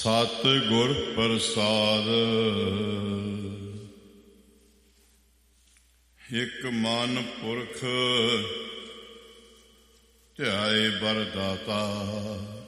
ਸਤਿਗੁਰ ਪ੍ਰਸਾਦ। ਇਕ ਮਨ ਪੁਰਖ ਧਿਆਏ ਬਰ ਦਾਤਾ,